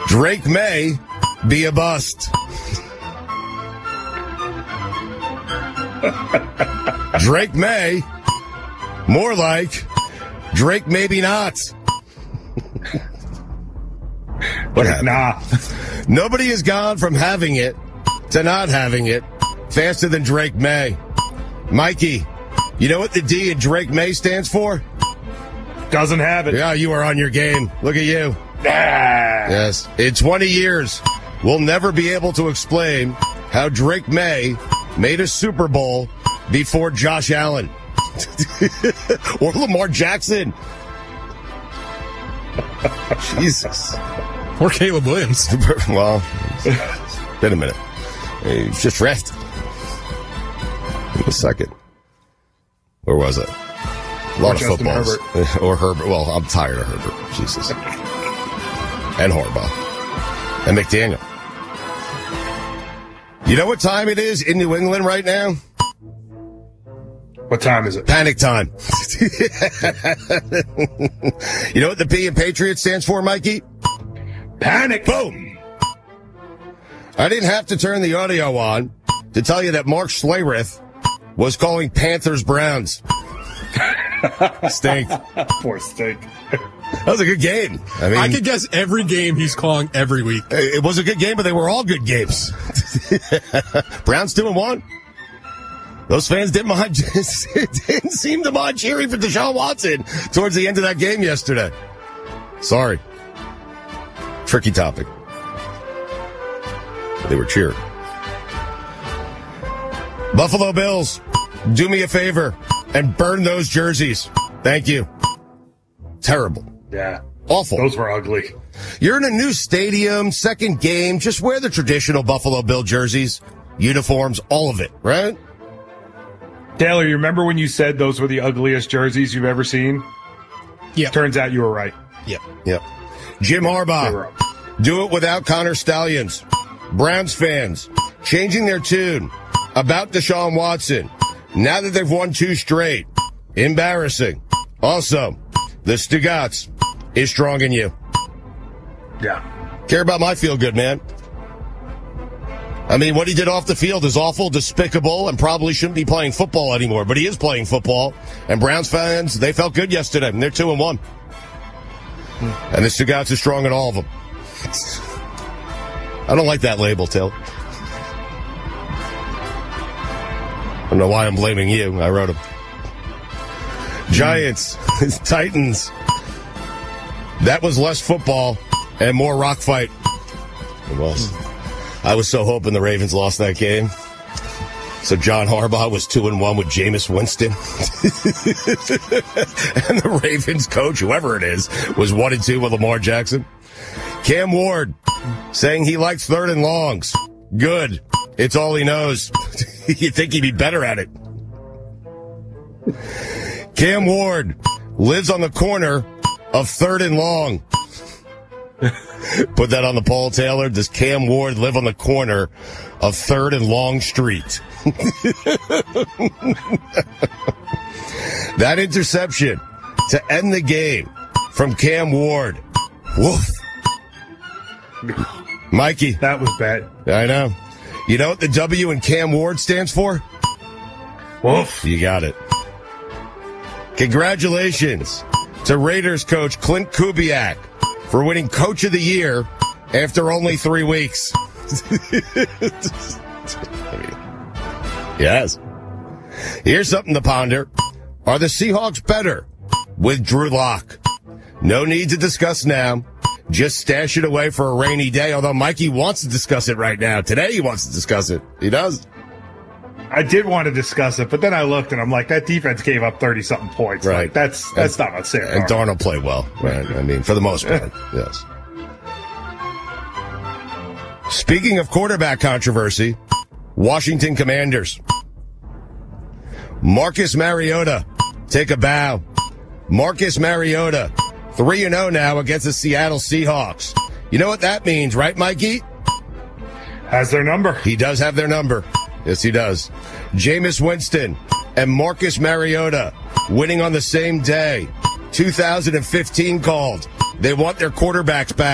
Drake may be a bust. Drake may. More like Drake maybe not. What happened? Nah. Nobody has gone from having it to not having it faster than Drake May. Mikey, you know what the D in Drake May stands for? Doesn't have it. Yeah, you are on your game. Look at you. Yes. In 20 years, we'll never be able to explain how Drake May made a Super Bowl before Josh Allen. Or Lamar Jackson. Jesus. Or Caleb Williams. Well, wait a minute. He's just rest. Wait a second. Where was it? A lot of footballs. Herbert. Or Herbert. Well, I'm tired of Herbert. Jesus. And Harbaugh. And McDaniel. You know what time it is in New England right now? What time is it? Panic time. You know what the P in Patriot stands for, Mikey? Panic. Boom. I didn't have to turn the audio on to tell you that Mark Schlereth was calling Panthers Browns. Stink. Poor Stink. That was a good game. I mean, I could guess every game he's calling every week. It was a good game, but they were all good games. Browns 2-1. Those fans didn't seem to mind cheering for Deshaun Watson towards the end of that game yesterday. Sorry. Tricky topic. But they were cheering. Buffalo Bills, do me a favor and burn those jerseys. Thank you. Terrible. Yeah. Awful. Those were ugly. You're in a new stadium, second game. Just wear the traditional Buffalo Bill jerseys, uniforms, all of it, right? Taylor, you remember when you said those were the ugliest jerseys you've ever seen? Yeah. Turns out you were right. Yep. Jim Harbaugh, do it without Connor Stallions. Browns fans, changing their tune about Deshaun Watson. Now that they've won 2 straight. Embarrassing. Also, the Stugotz is strong in you. Yeah. Care about my feel good, man. I mean, what he did off the field is awful, despicable, and probably shouldn't be playing football anymore. But he is playing football. And Browns fans, they felt good yesterday. And they're 2-1. And the Stugotz is strong in all of them. I don't like that label, Till. I don't know why I'm blaming you. I wrote him. Giants, Titans. That was less football and more rock fight. It was. I was so hoping the Ravens lost that game. So John Harbaugh was 2-1 with Jameis Winston. And the Ravens coach, whoever it is, was 1-2 with Lamar Jackson. Cam Ward saying he likes 3rd and longs. Good. It's all he knows. You'd think he'd be better at it. Cam Ward lives on the corner of 3rd and long. Put that on the poll, Taylor. Does Cam Ward live on the corner of 3rd and Long Street? That interception to end the game from Cam Ward. Woof. Mikey. That was bad. I know. You know what the W in Cam Ward stands for? Woof. You got it. Congratulations to Raiders coach Clint Kubiak for winning Coach of the Year after only 3 weeks. Yes. Here's something to ponder. Are the Seahawks better with Drew Lock? No need to discuss now. Just stash it away for a rainy day, although Mikey wants to discuss it right now. Today he wants to discuss it. He does. I did want to discuss it, but then I looked and I'm like, that defense gave up 30-something points. Right. Like, that's not what Sam And Darnold played well, right? I mean, for the most part, yes. Speaking of quarterback controversy, Washington Commanders. Marcus Mariota, take a bow. Marcus Mariota, 3-0 now against the Seattle Seahawks. You know what that means, right, Mikey? Has their number. He does have their number. Yes, he does. Jameis Winston and Marcus Mariota winning on the same day. 2015 called. They want their quarterbacks back.